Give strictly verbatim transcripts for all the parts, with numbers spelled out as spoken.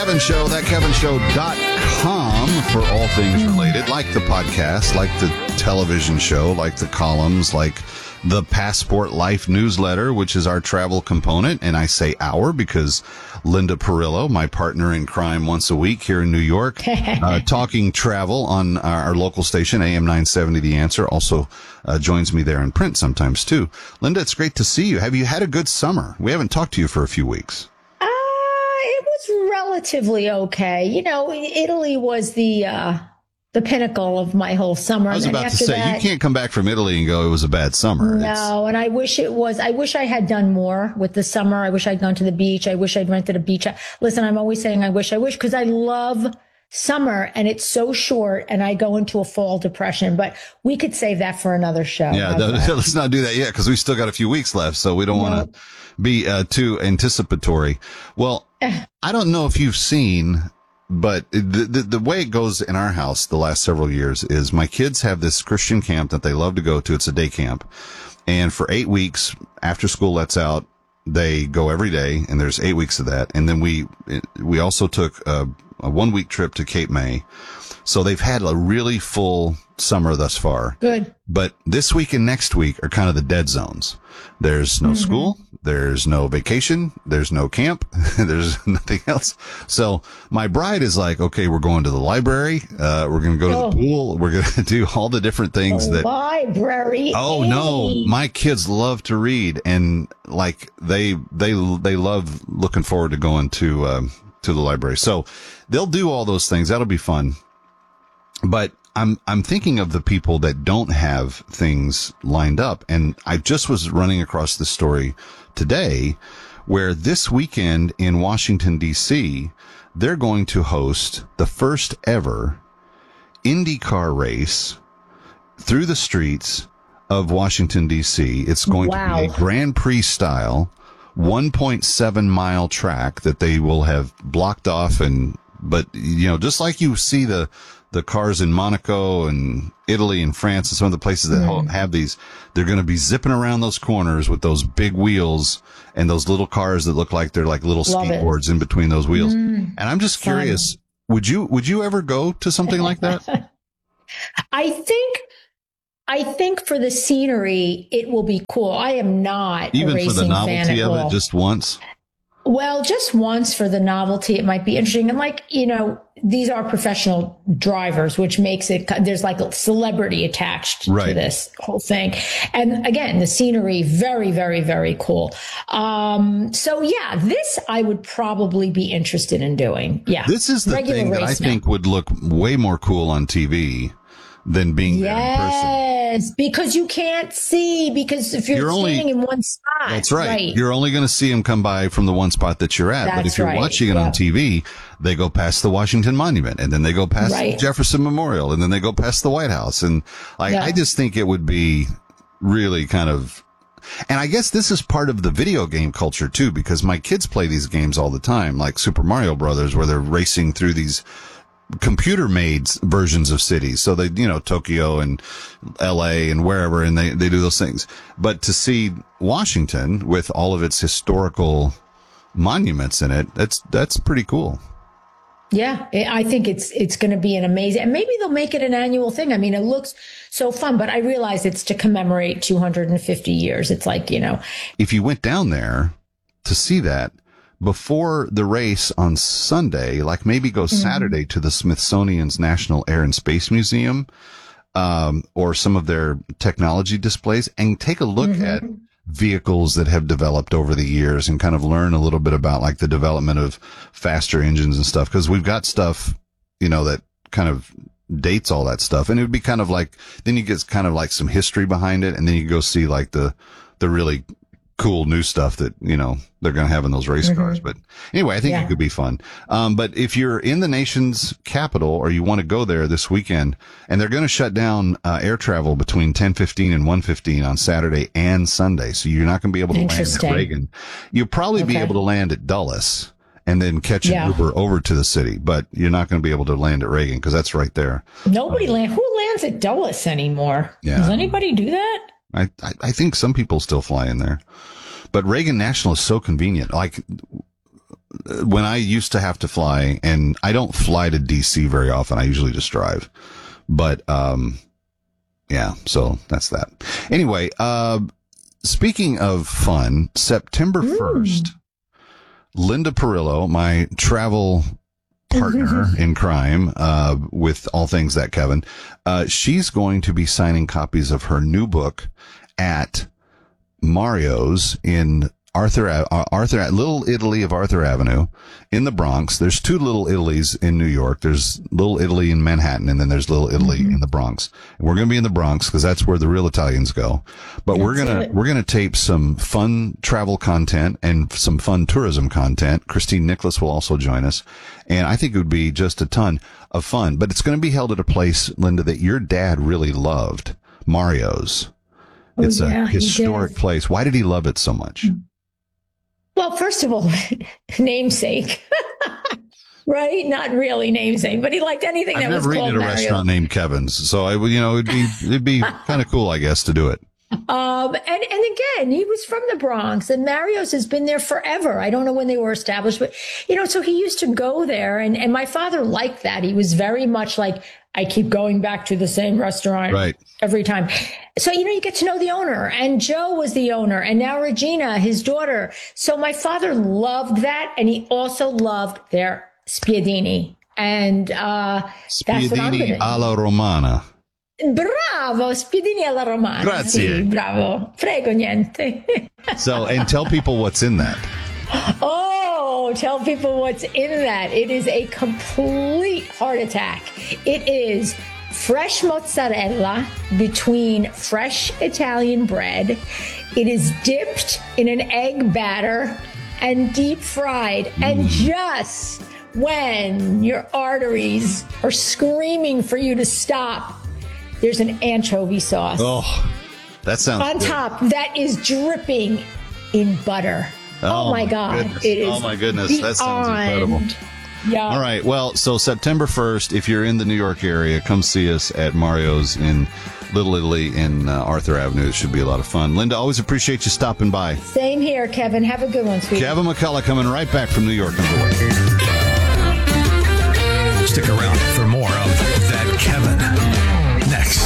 Kevin Show, that kevin show dot com for all things related, like the podcast, like the television show, like the columns, like the Passport Life newsletter, which is our travel component. And I say our because Linda Perillo, my partner in crime once a week here in New York, uh, talking travel on our, our local station, A M nine seventy The Answer, also uh, joins me there in print sometimes too. Linda, it's great to see you. Have you had a good summer? We haven't talked to you for a few weeks. Uh, it was relatively okay. You know, Italy was the uh, the pinnacle of my whole summer. I was and about to after say, that, you can't come back from Italy and go, it was a bad summer. No, It's, and I wish it was. I wish I had done more with the summer. I wish I'd gone to the beach. I wish I'd rented a beach. Listen, I'm always saying I wish, I wish, because I love summer and it's so short and I go into a fall depression, but we could save that for another show. yeah, How's that? let's not do that yet because we still got a few weeks left, so we don't No. want to be uh, too anticipatory. Well, I don't know if you've seen, but the, the the way it goes in our house the last several years is my kids have this Christian camp that they love to go to. It's a day camp. And for eight weeks after school lets out, they go every day, and there's eight weeks of that. And then we we also took a, a one week trip to Cape May. So they've had a really full summer thus far. Good. But this week and next week are kind of the dead zones. There's no mm-hmm. school. There's no vacation. There's no camp. There's nothing else. So my bride is like, okay, we're going to the library. Uh, we're going to go oh. to the pool. We're going to do all the different things the that library. Oh no, my kids love to read, and like they, they, they love looking forward to going to, um, to the library. So they'll do all those things. That'll be fun. But I'm, I'm thinking of the people that don't have things lined up. And I just was running across this story today where this weekend in Washington, D C, they're going to host the first ever IndyCar race through the streets of Washington, D C. It's going wow. to be a Grand Prix style one point seven mile track that they will have blocked off. And, but, you know, just like you see the, the cars in Monaco and Italy and France and some of the places that mm. have these, they're going to be zipping around those corners with those big wheels and those little cars that look like they're like little Love skateboards it. in between those wheels. Mm. And I'm just curious, Fun. would you, would you ever go to something like that? I think, I think for the scenery, it will be cool. I am not even a racing for the novelty of all. it, just once. Well, just once for the novelty, it might be interesting. And like, you know, these are professional drivers, which makes it, there's like a celebrity attached right. to this whole thing. And again, the scenery, very, very, very cool. Um, so yeah, this I would probably be interested in doing. Yeah. This is the Regular thing that I race think now. would look way more cool on T V than being yes, there in person. Yes, because you can't see, because if you're, you're only, standing in one spot. That's right. right. You're only going to see them come by from the one spot that you're at. That's but if you're right. watching it yep. on T V, they go past the Washington Monument, and then they go past right. the Jefferson Memorial, and then they go past the White House. And like, yeah. I just think it would be really kind of, and I guess this is part of the video game culture too, because my kids play these games all the time, like Super Mario Brothers, where they're racing through these computer made versions of cities. So they, you know, Tokyo and L A and wherever, and they, they do those things. But to see Washington with all of its historical monuments in it, that's, that's pretty cool. Yeah, I think it's, it's going to be an amazing, and maybe they'll make it an annual thing. I mean, it looks so fun, but I realize it's to commemorate two hundred fifty years. It's like, you know, if you went down there to see that, before the race on Sunday, like maybe go Saturday mm-hmm. to the Smithsonian's National Air and Space Museum, um, or some of their technology displays, and take a look mm-hmm. at vehicles that have developed over the years and kind of learn a little bit about like the development of faster engines and stuff. Cause we've got stuff, you know, that kind of dates all that stuff. And it would be kind of like, then you get kind of like some history behind it. And then you go see like the, the really cool new stuff that, you know, they're going to have in those race mm-hmm. cars. But anyway, I think yeah. it could be fun. Um, but if you're in the nation's capital or you want to go there this weekend, and they're going to shut down uh, air travel between ten fifteen and one fifteen on Saturday and Sunday. So you're not going to be able to land at Reagan. You'll probably okay. be able to land at Dulles and then catch an yeah. Uber over to the city, but you're not going to be able to land at Reagan because that's right there. Nobody um, land. Who lands at Dulles anymore? Yeah. Does anybody do that? I, I, I think some people still fly in there. But Reagan National is so convenient. Like, when I used to have to fly, and I don't fly to D C very often. I usually just drive. But, um, yeah, so that's that. Anyway, uh, speaking of fun, September first, mm. Linda Perillo, my travel partner in crime, uh, with all things that Kevin, uh, she's going to be signing copies of her new book at Mario's in Arthur, uh, Arthur, Little Italy of Arthur Avenue in the Bronx. There's two Little Italies in New York. There's Little Italy in Manhattan, and then there's Little Italy mm-hmm. in the Bronx. And we're going to be in the Bronx because that's where the real Italians go. But that's we're going to, we're going to tape some fun travel content and some fun tourism content. Christine Nicholas will also join us. And I think it would be just a ton of fun. But it's going to be held at a place, Linda, that your dad really loved, Mario's. Oh, it's yeah, a historic place. Why did he love it so much? Well, first of all, namesake, right? Not really namesake, but he liked anything I've that was called Mario. I've never eaten at a restaurant named Kevin's, so I would, you know, it'd be it'd be kind of cool, I guess, to do it. Um, and and again, he was from the Bronx, and Mario's has been there forever. I don't know when they were established, but you know, so he used to go there, and and my father liked that. He was very much like, I keep going back to the same restaurant right. every time. So, you know, you get to know the owner, and Joe was the owner, and now Regina, his daughter. So my father loved that. And he also loved their spiedini. And, uh, spiedini that's what I'm gonna alla romana. Bravo, spiedini alla romana. Grazie. Sì, bravo. Prego, niente. So, and tell people what's in that. Oh, tell people what's in that. It is a complete heart attack. It is fresh mozzarella between fresh Italian bread. It is dipped in an egg batter and deep fried. Mm. And just when your arteries are screaming for you to stop, there's an anchovy sauce. Oh, that sounds on good. top that is dripping in butter. Oh, oh my God. Goodness. It is. Oh my goodness. That sounds incredible. Yeah. All right. Well, so September first, if you're in the New York area, come see us at Mario's in Little Italy in uh, Arthur Avenue. It should be a lot of fun. Linda, always appreciate you stopping by. Same here, Kevin. Have a good one, sweetie. Kevin McCullough coming right back from New York on the way. Stick around for more of That Kevin next.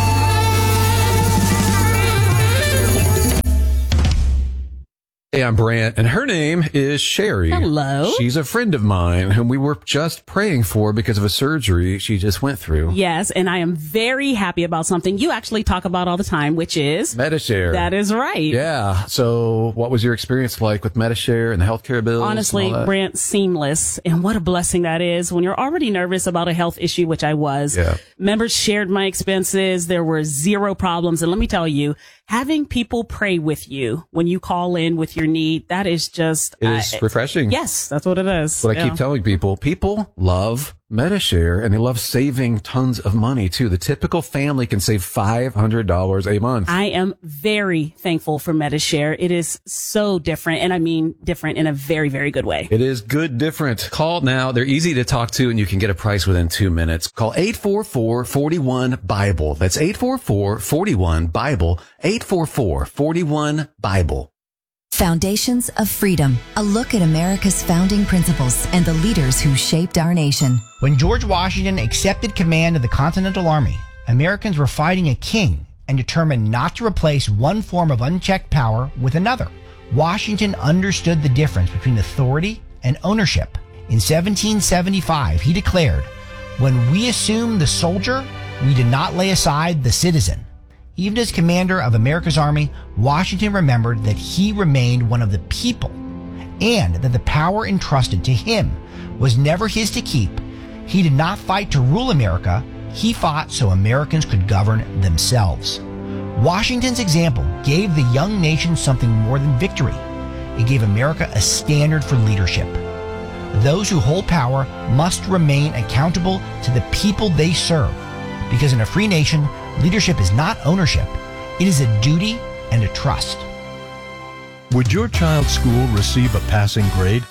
Hey, I'm Brant, and her name is Sherry. Hello. She's a friend of mine whom we were just praying for because of a surgery she just went through. Yes, and I am very happy about something you actually talk about all the time, which is Medi-Share. That is right. Yeah. So what was your experience like with Medi-Share and the healthcare bills? Honestly, Brant, seamless. And what a blessing that is when you're already nervous about a health issue, which I was. Yeah. Members shared my expenses. There were zero problems. And let me tell you, having people pray with you when you call in with your need, that is just... It is uh, refreshing. Yes, that's what it is. What yeah. I keep telling people, people love Medi-Share, and they love saving tons of money, too. The typical family can save five hundred dollars a month. I am very thankful for Medi-Share. It is so different, and I mean different in a very, very good way. It is good different. Call now. They're easy to talk to, and you can get a price within two minutes. Call eight four four, four one, BIBLE. That's eight four four, four one, BIBLE. eight four four, four one, BIBLE. Foundations of Freedom, a look at America's founding principles and the leaders who shaped our nation. When George Washington accepted command of the Continental Army, Americans were fighting a king and determined not to replace one form of unchecked power with another. Washington understood the difference between authority and ownership. In seventeen seventy-five, he declared, "When we assume the soldier, we did not lay aside the citizen." Even as commander of America's army, Washington remembered that he remained one of the people and that the power entrusted to him was never his to keep. He did not fight to rule America. He fought so Americans could govern themselves. Washington's example gave the young nation something more than victory. It gave America a standard for leadership. Those who hold power must remain accountable to the people they serve, because in a free nation, leadership is not ownership. It is a duty and a trust. Would your child's school receive a passing grade?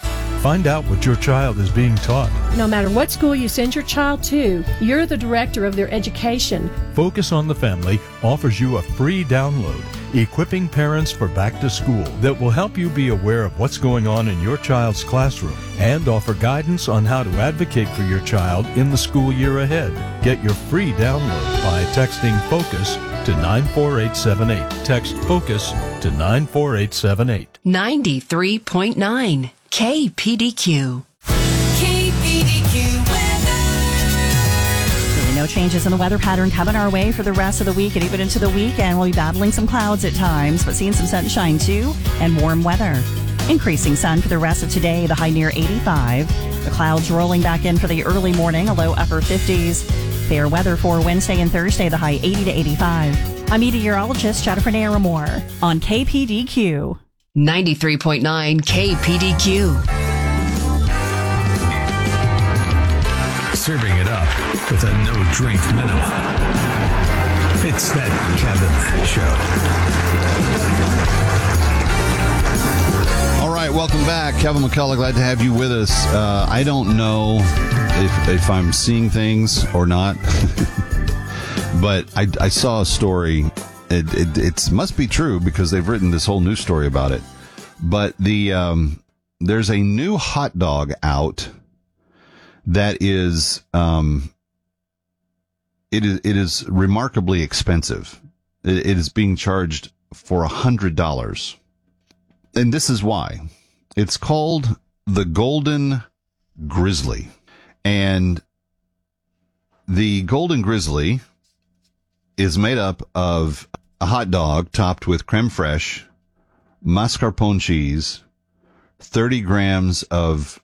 Find out what your child is being taught. No matter what school you send your child to, you're the director of their education. Focus on the Family offers you a free download, Equipping Parents for Back to School, that will help you be aware of what's going on in your child's classroom and offer guidance on how to advocate for your child in the school year ahead. Get your free download by texting FOCUS to nine four eight seven eight. Text FOCUS to nine four eight seven eight. ninety-three point nine K P D Q. K P D Q weather. Really no changes in the weather pattern coming our way for the rest of the week and even into the weekend. We'll be battling some clouds at times, but seeing some sunshine too and warm weather. Increasing sun for the rest of today, the high near eighty-five. The clouds rolling back in for the early morning, a low upper fifties. Fair weather for Wednesday and Thursday, the high eighty to eighty-five. I'm meteorologist Jennifer Naramore on K P D Q. ninety-three point nine K P D Q. Serving it up with a no-drink minimum. It's that Kevin Show. All right, welcome back. Kevin McCullough, glad to have you with us. Uh, I don't know if, if I'm seeing things or not, but I, I saw a story. It, it it's, must be true because they've written this whole news story about it. But the um, there's a new hot dog out that is um, it is it is remarkably expensive. It, it is being charged for a hundred dollars, and this is why. It's called the Golden Grizzly, and the Golden Grizzly is made up of a hot dog topped with creme fraiche, mascarpone cheese, thirty grams of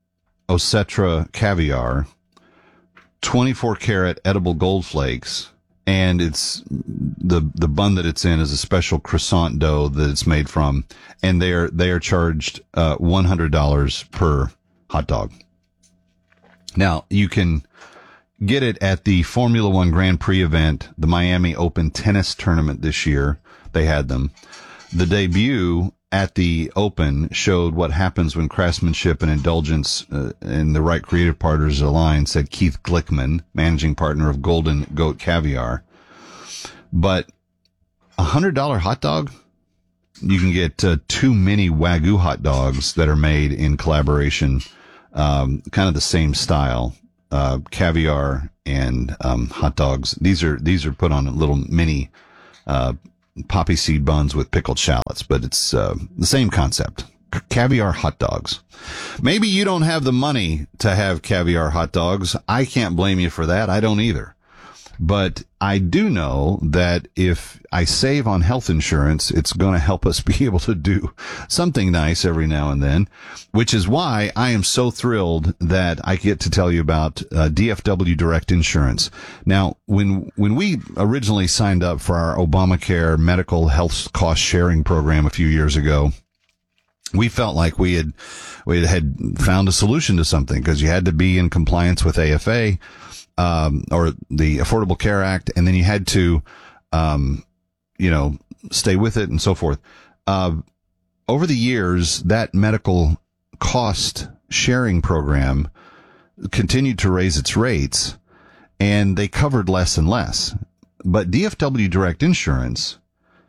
Osetra caviar, twenty-four karat edible gold flakes, and it's the the bun that it's in is a special croissant dough that it's made from, and they are they are charged uh, one hundred dollars per hot dog. Now you can get it at the Formula One Grand Prix event, the Miami Open tennis tournament this year. They had them. The debut at the Open showed what happens when craftsmanship and indulgence uh, and the right creative partners align, said Keith Glickman, managing partner of Golden Goat Caviar. But a one hundred dollars hot dog, you can get uh, two mini Wagyu hot dogs that are made in collaboration, um, kind of the same style. Uh, caviar and um, hot dogs. These are these are put on little mini uh, poppy seed buns with pickled shallots, but it's uh, the same concept. C- caviar hot dogs. Maybe you don't have the money to have caviar hot dogs. I can't blame you for that. I don't either. But I do know that if I save on health insurance, it's going to help us be able to do something nice every now and then, which is why I am so thrilled that I get to tell you about uh, D F W Direct Insurance. Now, when when we originally signed up for our Obamacare medical health cost sharing program a few years ago, we felt like we had we had found a solution to something because you had to be in compliance with A F A. Um, or the Affordable Care Act, and then you had to, um, you know, stay with it and so forth. Uh, over the years, that medical cost sharing program continued to raise its rates, and they covered less and less. But D F W Direct Insurance,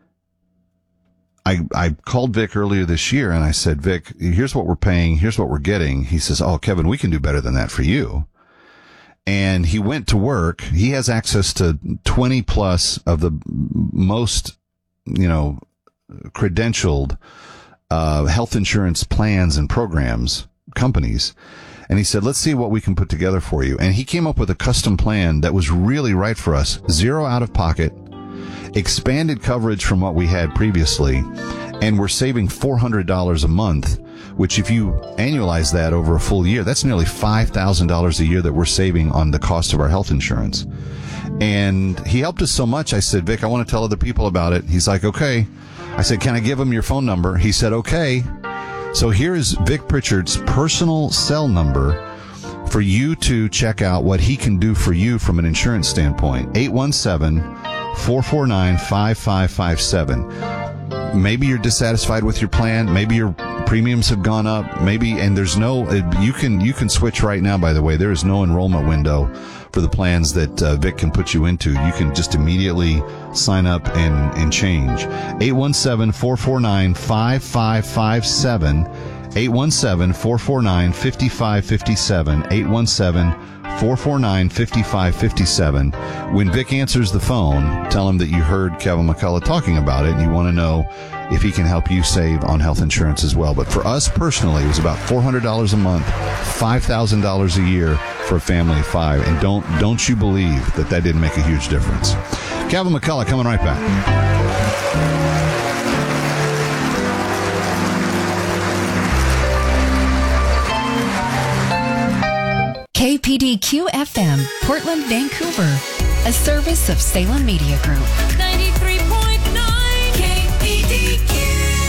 I, I called Vic earlier this year and I said, Vic, here's what we're paying. Here's what we're getting. He says, oh, Kevin, we can do better than that for you. And he went to work. He has access to twenty plus of the most, you know, credentialed uh, health insurance plans and programs, companies. And he said, let's see what we can put together for you. And he came up with a custom plan that was really right for us. Zero out of pocket, expanded coverage from what we had previously. And we're saving four hundred dollars a month, which if you annualize that over a full year, that's nearly five thousand dollars a year that we're saving on the cost of our health insurance. And he helped us so much. I said, Vic, I want to tell other people about it. He's like, okay. I said, can I give him your phone number? He said, okay. So here is Vic Pritchard's personal cell number for you to check out what he can do for you from an insurance standpoint. eight one seven, four four nine, five five five seven. maybe you're dissatisfied with your plan. Maybe your premiums have gone up. Maybe, and there's no, you can, you can switch right now, by the way. There is no enrollment window for the plans that uh, Vic can put you into. You can just immediately sign up and, and change. eight one seven, four four nine, five five five seven. eight one seven, four four nine, five five five seven. eight one seven, four four nine, five five five seven. When Vic answers the phone, tell him that you heard Kevin McCullough talking about it and you want to know if he can help you save on health insurance as well. But for us personally, it was about four hundred dollars a month, five thousand dollars a year for a family of five. And don't don't you believe that that didn't make a huge difference. Kevin McCullough coming right back. K P D Q F M, Portland, Vancouver, a service of Salem Media Group. ninety-three point nine K P D Q.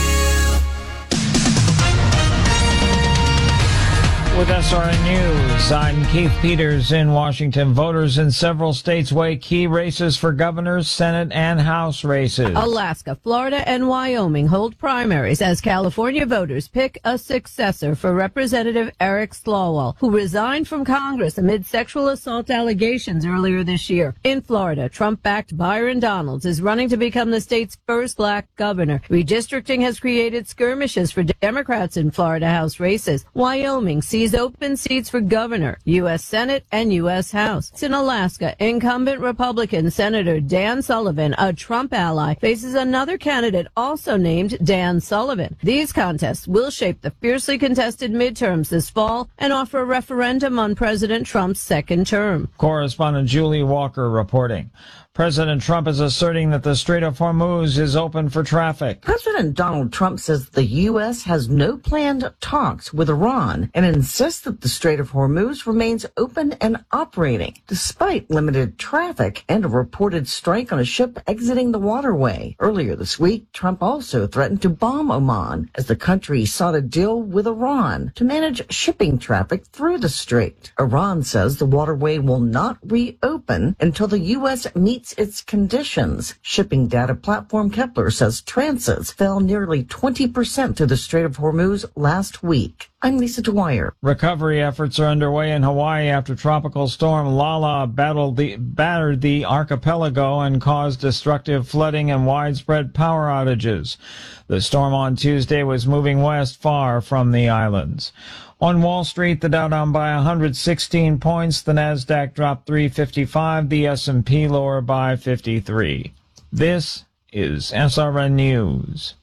With S R N News, I'm Keith Peters in Washington. Voters in several states weigh key races for governors, Senate, and House races. Alaska, Florida, and Wyoming hold primaries as California voters pick a successor for Representative Eric Swalwell, who resigned from Congress amid sexual assault allegations earlier this year. In Florida, Trump-backed Byron Donalds is running to become the state's first black governor. Redistricting has created skirmishes for Democrats in Florida House races. Wyoming sees open seats for governor, U S Senate, and U S House. In Alaska, incumbent Republican Senator Dan Sullivan, a Trump ally, faces another candidate also named Dan Sullivan. These contests will shape the fiercely contested midterms this fall and offer a referendum on President Trump's second term. Correspondent Julie Walker reporting. President Trump is asserting that the Strait of Hormuz is open for traffic. President Donald Trump says the U S has no planned talks with Iran and insists that the Strait of Hormuz remains open and operating, despite limited traffic and a reported strike on a ship exiting the waterway. Earlier this week, Trump also threatened to bomb Oman as the country sought a deal with Iran to manage shipping traffic through the strait. Iran says the waterway will not reopen until the U S meets its conditions. Shipping data platform Kepler says transits fell nearly twenty percent through the Strait of Hormuz last week. I'm Lisa Dwyer. Recovery efforts are underway in Hawaii after tropical storm Lala battled the, battered the archipelago and caused destructive flooding and widespread power outages. The storm on Tuesday was moving west far from the islands. On Wall Street, the Dow down by one hundred sixteen points, the Nasdaq dropped three fifty-five, the S and P lower by fifty-three. This is S R N News.